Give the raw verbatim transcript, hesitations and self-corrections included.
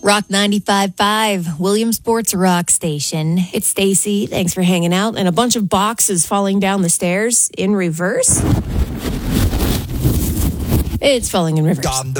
Rock ninety-five point five, Williamsport's rock station. It's Stacy. Thanks for hanging out. And a bunch of boxes falling down the stairs in reverse. It's falling in reverse.